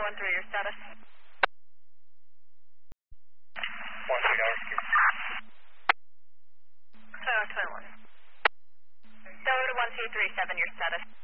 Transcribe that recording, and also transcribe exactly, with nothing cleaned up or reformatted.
one three, your status. one three, Oscar. Tower twenty-one. Tower to one two three seven, your status.